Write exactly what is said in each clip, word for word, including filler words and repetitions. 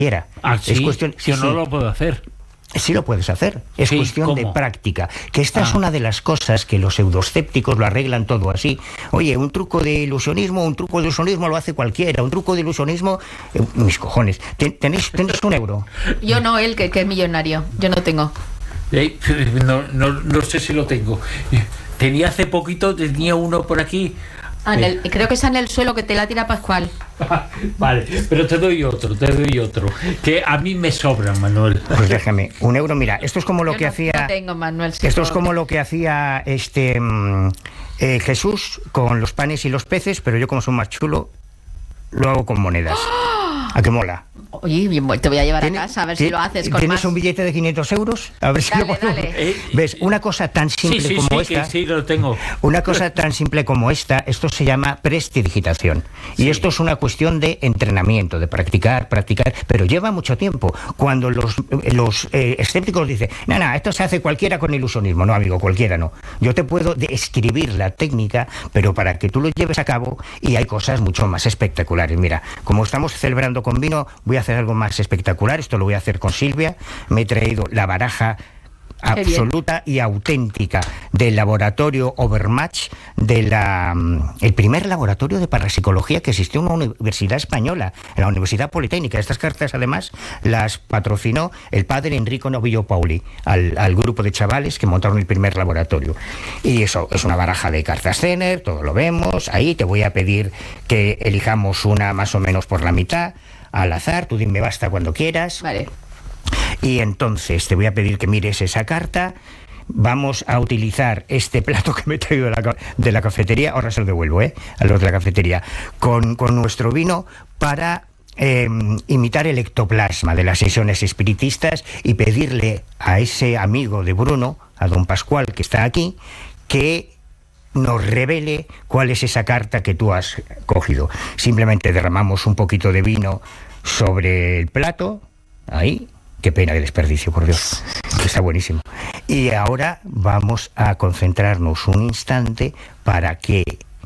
cualquiera. Ah, sí, es cuestión, yo sí, no sí. lo puedo hacer. Sí lo puedes hacer, es Sí, cuestión ¿cómo? de práctica. Que esta Ah. es una de las cosas que los pseudoescépticos lo arreglan todo así. Oye, un truco de ilusionismo, un truco de ilusionismo lo hace cualquiera, un truco de ilusionismo... Eh, mis cojones, ¿Ten- ¿tenéis, ¿tenéis un euro? Yo no, él, que, que es millonario. Yo no tengo. Eh, no, no, no sé si lo tengo. Tenía hace poquito, tenía uno por aquí. Ah, en el, creo que está en el suelo, que te la tira Pascual. Vale, pero te doy otro, te doy otro. Que a mí me sobran, Manuel. Pues déjame, un euro, mira, esto es como lo Yo que no, hacía... no tengo, Manuel. sí, Esto es por- como lo que hacía este mm, eh, Jesús con los panes y los peces, pero yo como soy más chulo, lo hago con monedas. ¿A qué mola? Oye, bien, te voy a llevar a ¿Tiene- casa a ver si ti- lo haces con ¿Tienes más. un billete de quinientos euros? A ver si Dale, lo puedo... dale. Eh, ¿Ves? Una cosa tan simple sí, sí, como sí, esta... que sí, lo tengo. Una cosa tan simple como esta, esto se llama prestidigitación. Y Sí. esto es una cuestión de entrenamiento, de practicar, practicar, pero lleva mucho tiempo. Cuando los, los eh, escépticos dicen, no, no, esto se hace cualquiera con ilusionismo. No, amigo, cualquiera no. Yo te puedo describir la técnica, pero para que tú lo lleves a cabo, y hay cosas mucho más espectaculares. Mira, como estamos celebrando con vino, voy a hacer algo más espectacular. Esto lo voy a hacer con Silvia. Me he traído la baraja Qué bien. absoluta y auténtica del laboratorio Overmatch, de la mm, el primer laboratorio de parapsicología que existió en una universidad española, en la Universidad Politécnica. Estas cartas además las patrocinó el padre Enrico Novillo Pauli al, al grupo de chavales que montaron el primer laboratorio. Y eso es una baraja de cartas Zener, todo lo vemos ahí. Te voy a pedir que elijamos una más o menos por la mitad, al azar, tú dime basta cuando quieras. Vale. Y entonces te voy a pedir que mires esa carta. Vamos a utilizar este plato que me he traído de la, ca- de la cafetería, ahora se lo devuelvo, ¿eh? A los de la cafetería, con, con nuestro vino para eh, imitar el ectoplasma de las sesiones espiritistas y pedirle a ese amigo de Bruno, a don Pascual, que está aquí, que nos revele cuál es esa carta que tú has cogido. Simplemente derramamos un poquito de vino sobre el plato, ahí. Qué pena, qué desperdicio, por Dios. Está buenísimo. Y ahora vamos a concentrarnos un instante para que,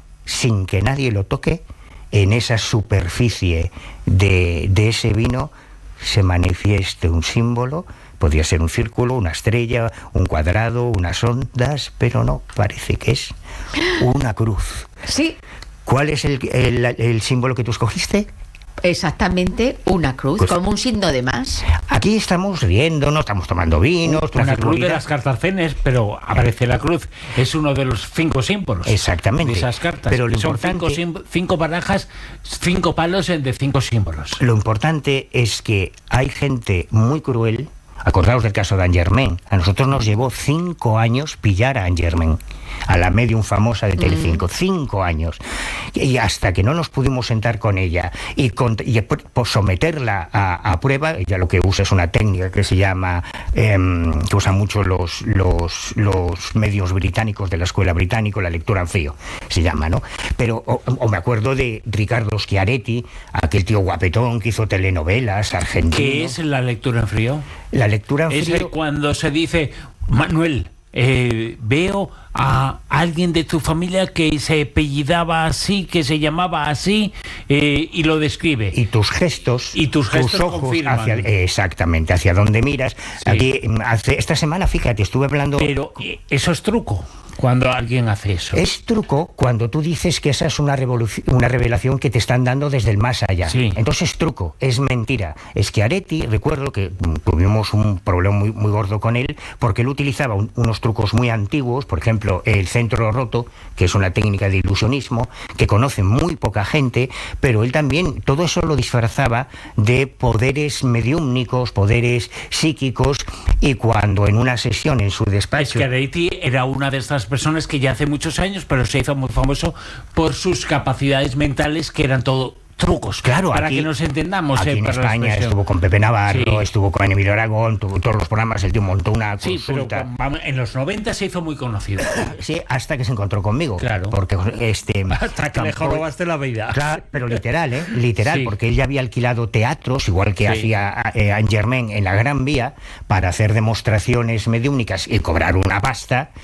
sin que nadie lo toque, en esa superficie de, de ese vino se manifieste un símbolo. Podría ser un círculo, una estrella, un cuadrado, unas ondas, pero no, parece que es una cruz. Sí, ¿Cuál es el, el, el símbolo que tú escogiste? exactamente una cruz, Pues- como un signo de más. Aquí estamos riendo, no estamos tomando vinos, Una cruz de frivolidad. las cartas Zener, pero aparece la cruz. Es uno de los cinco símbolos. Exactamente. De esas cartas. Pero lo Son importante- cinco, sim- cinco barajas, cinco palos de cinco símbolos. Lo importante es que hay gente muy cruel. Acordaos del caso de Angermain. A nosotros nos llevó cinco años pillar a Angermain, a la medium famosa de Telecinco. Cinco años. Y hasta que no nos pudimos sentar con ella y, con, y por someterla a, a prueba, ella lo que usa es una técnica que se llama, eh, que usan mucho los, los, los medios británicos de la escuela británica, la lectura en frío, se llama, ¿no? Pero, o, o me acuerdo de Ricardo Schiaretti, aquel tío guapetón que hizo telenovelas, argentino. ¿Qué es la lectura en frío? La lectura en Es frío... cuando se dice, Manuel, eh, veo a alguien de tu familia que se apellidaba así, que se llamaba así, eh, y lo describe. Y tus gestos, Y tus gestos ojos confirman. hacia, exactamente, hacia donde miras. Sí. Aquí, hace, esta semana, fíjate, estuve hablando... Pero eh, eso es truco, cuando alguien hace eso. Es truco cuando tú dices que esa es una, revoluci- una revelación que te están dando desde el más allá. Sí. Entonces es truco, es mentira. Es que Areti, recuerdo que mm, tuvimos un problema muy, muy gordo con él, porque él utilizaba un- unos trucos muy antiguos, por ejemplo, el centro roto, que es una técnica de ilusionismo, que conoce muy poca gente, pero él también todo eso lo disfrazaba de poderes mediúmnicos, poderes psíquicos, y cuando en una sesión en su despacho... Schiaretti era una de estas personas que ya hace muchos años, pero se hizo muy famoso por sus capacidades mentales, que eran todo trucos. Claro, para aquí- que nos entendamos. Aquí eh, en para la España expresión. estuvo con Pepe Navarro, Sí. estuvo con Emilio Aragón, tuvo todos los programas, el tío montó una Sí, pero consulta. con- vamos, en los noventa se hizo muy conocido. Sí, hasta que se encontró conmigo. Claro. Porque este... Hasta que le tampoco- jorobaste la vida. Claro, pero literal, ¿eh? Literal, Sí. porque él ya había alquilado teatros, igual que Sí. hacía eh, Angermain en la Gran Vía, para hacer demostraciones mediúnicas y cobrar una pasta.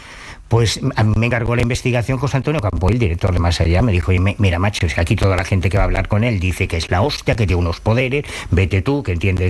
pues a mí me encargó la investigación José Antonio Campo, el director de Más Allá. Me dijo, mira, macho, es que aquí toda la gente que va a hablar con él dice que es la hostia, que tiene unos poderes, vete tú, que entiendes